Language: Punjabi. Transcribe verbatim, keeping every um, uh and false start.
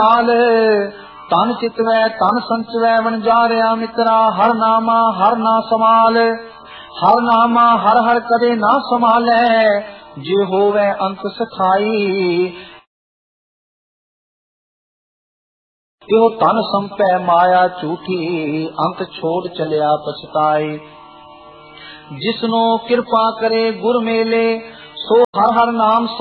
ਤਨ ਚਿਤਵੈ ਤਨ ਸੰਚਵੈ ਵਣਜਾਰਿਆ ਮਿੱਤਰਾ, ਹਰ ਨਾਮਾ ਹਰ ਨਾ ਸਮਾਲ। ਹਰ ਨਾਮਾ ਹਰ ਹਰ ਕਦੇ ਨਾ ਸੰਭਾਲੈ, ਜੇ ਹੋਵੇ ਅੰਤ ਸਥਾਈ। ਕਿਉ ਤਨ ਸੰਪੈ ਮਾਇਆ ਝੂਠੀ, ਅੰਤ ਛੋੜ ਚਲਿਆ ਪਛਤਾਏ। ਜਿਸਨੂੰ ਕਿਰਪਾ ਕਰੇ ਗੁਰ ਮੇਲੇ, ਸੋ ਹਰ ਹਰ ਨਾਮ